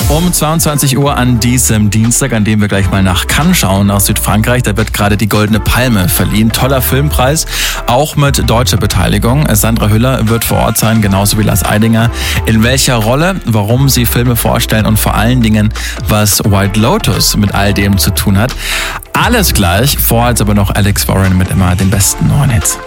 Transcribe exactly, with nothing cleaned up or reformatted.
Um zweiundzwanzig Uhr an diesem Dienstag, an dem wir gleich mal nach Cannes schauen, aus Südfrankreich. Da wird gerade die Goldene Palme verliehen. Toller Filmpreis, auch mit deutscher Beteiligung. Sandra Hüller wird vor Ort sein, genauso wie Lars Eidinger. In welcher Rolle, warum sie Filme vorstellen und vor allen Dingen, was White Lotus mit all dem zu tun hat. Alles gleich, vorher aber noch Alex Warren mit immer den besten neuen Hits.